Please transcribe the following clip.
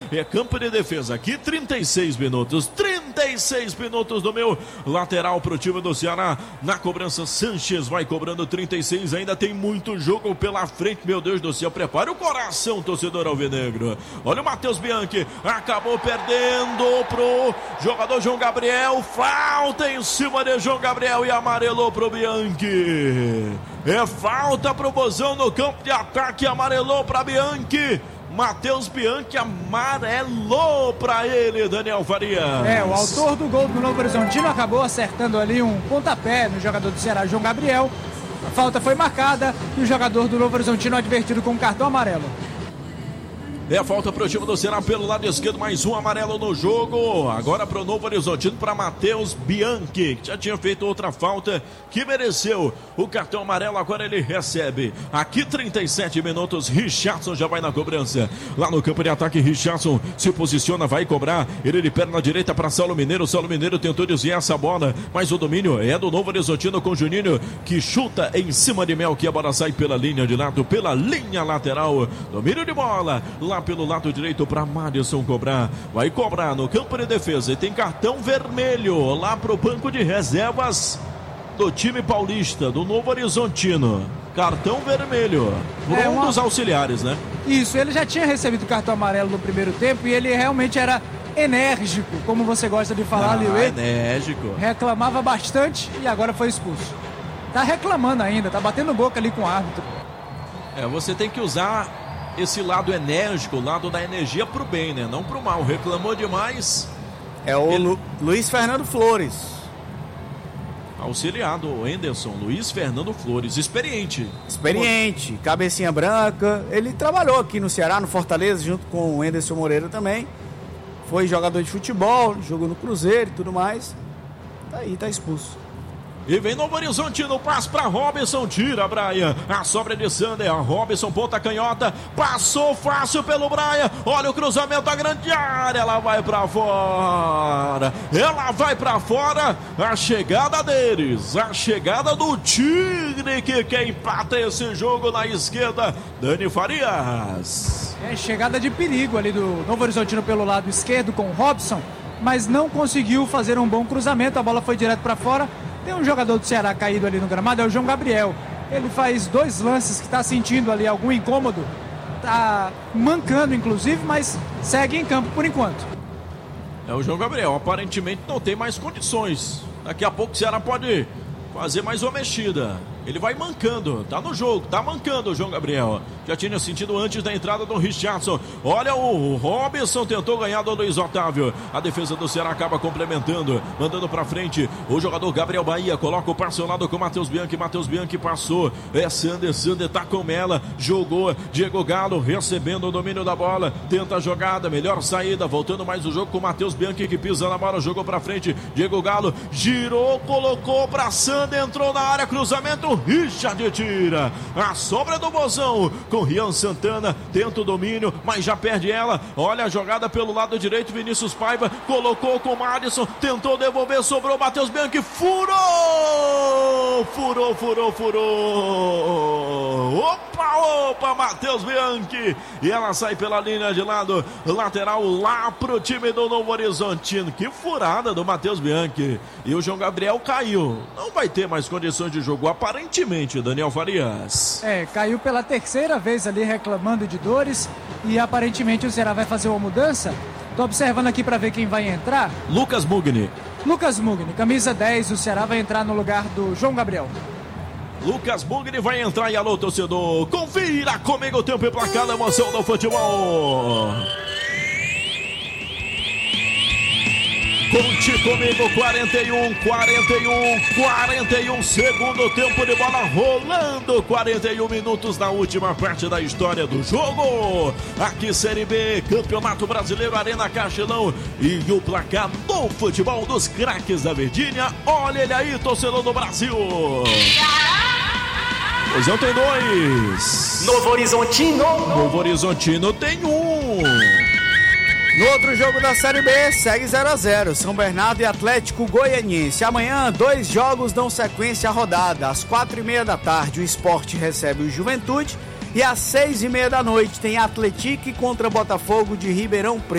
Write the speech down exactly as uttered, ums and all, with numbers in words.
é campo de defesa. Aqui trinta e seis minutos, trinta e seis minutos do meu lateral pro time do Ceará. Na cobrança, Sanches vai cobrando trinta e seis, ainda tem muito jogo pela frente, meu Deus do céu, prepare o coração, torcedor alvinegro. Olha o Matheus Bianchi, acabou perdendo pro jogador João Gabriel, falta em cima de João Gabriel e amarelou pro Bianchi. É falta pro Bozão no campo de ataque, amarelou pra Bianchi. Matheus Bianchi amarelou pra ele, Daniel Farias. É, o autor do gol do Novo Horizontino acabou acertando ali um pontapé no jogador do Ceará, João Gabriel. A falta foi marcada e o jogador do Novo Horizontino advertido com um cartão amarelo. É a falta pro time do Ceará pelo lado esquerdo, mais um amarelo no jogo. Agora pro Novo Horizontino, para Matheus Bianchi, que já tinha feito outra falta, que mereceu o cartão amarelo, agora ele recebe. Aqui trinta e sete minutos, Richardson já vai na cobrança. Lá no campo de ataque, Richardson se posiciona, vai cobrar. Ele de perna direita para Saulo Mineiro. Saulo Mineiro tentou desviar essa bola, mas o domínio é do Novo Horizontino com Juninho, que chuta em cima de Mel, que a bola sai pela linha de lado, pela linha lateral. Domínio de bola, lá pelo lado direito para Madison cobrar, vai cobrar no campo de defesa e tem cartão vermelho lá pro banco de reservas do time paulista, do Novo Horizontino. Cartão vermelho por é um uma... dos auxiliares, né? Isso, ele já tinha recebido cartão amarelo no primeiro tempo e ele realmente era enérgico, como você gosta de falar, ah, Liuê. Enérgico. Reclamava bastante e agora foi expulso. Tá reclamando ainda, tá batendo boca ali com o árbitro. É, você tem que usar esse lado enérgico, o lado da energia pro bem, né? Não pro mal. Reclamou demais. É o Ele... Lu... Luiz Fernando Flores. Auxiliado, o Anderson, Luiz Fernando Flores, experiente. Experiente, cabecinha branca. Ele trabalhou aqui no Ceará, no Fortaleza, junto com o Anderson Moreira também. Foi jogador de futebol, jogou no Cruzeiro e tudo mais. Tá aí, tá expulso. E vem Novo Horizontino, passe para Robinson, tira Brian, a sobra de Sander, a Robinson, ponta canhota, passou fácil pelo Brian, olha o cruzamento da grande área, ela vai para fora, ela vai para fora, a chegada deles, a chegada do Tigre, que quer empata esse jogo na esquerda, Dani Farias. É chegada de perigo ali do Novo Horizontino pelo lado esquerdo com o Robson, mas não conseguiu fazer um bom cruzamento, a bola foi direto para fora. Tem um jogador do Ceará caído ali no gramado, é o João Gabriel. Ele faz dois lances que está sentindo ali algum incômodo. Está mancando, inclusive, mas segue em campo por enquanto. É o João Gabriel, aparentemente não tem mais condições. Daqui a pouco o Ceará pode fazer mais uma mexida. Ele vai mancando, tá no jogo, tá mancando o João Gabriel. Já tinha sentido antes da entrada do Richardson. Olha o Robinson, tentou ganhar do Luiz Otávio. A defesa do Ceará acaba complementando, mandando pra frente. O jogador Gabriel Bahia coloca o passe ao lado com o Matheus Bianchi. Matheus Bianchi passou. É Sander, Sander tá com ela. Jogou, Diego Galo recebendo o domínio da bola. Tenta a jogada, melhor saída. Voltando mais o jogo com o Matheus Bianchi que pisa na bola, jogou pra frente. Diego Galo girou, colocou pra Sander, entrou na área, cruzamento. Richard tira a sobra do Bozão com Rian Santana, tenta o domínio, mas já perde ela. Olha a jogada pelo lado direito, Vinícius Paiva colocou com o Madison, tentou devolver, sobrou Matheus Bianchi, furou, furou, furou, furou. Opa, opa, Matheus Bianchi, e ela sai pela linha de lado, lateral lá pro time do Novo Horizontino. Que furada do Matheus Bianchi. E o João Gabriel caiu, não vai ter mais condições de jogo, aparentemente. Daniel Farias. É, caiu pela terceira vez ali reclamando de dores e aparentemente o Ceará vai fazer uma mudança. Tô observando aqui para ver quem vai entrar. Lucas Mugni. Lucas Mugni, camisa dez, o Ceará vai entrar no lugar do João Gabriel. Lucas Mugni vai entrar e alô, torcedor. Confira comigo o tempo e placar da emoção do futebol. Conte comigo, quarenta e um, quarenta e um, quarenta e um, segundo tempo de bola rolando, quarenta e um minutos na última parte da história do jogo. Aqui Série B, Campeonato Brasileiro, Arena Castelão e o placar do futebol dos craques da Verdinha. Olha ele aí, torcedor do Brasil. Poisão tem dois. Novo Horizontino. Novo Horizontino tem um. No outro jogo da Série B, segue zero a zero, São Bernardo e Atlético Goianiense. Amanhã, dois jogos dão sequência à rodada. Às quatro e meia da tarde, o Sport recebe o Juventude. E às seis e meia da noite, tem Atlético contra Botafogo de Ribeirão Preto.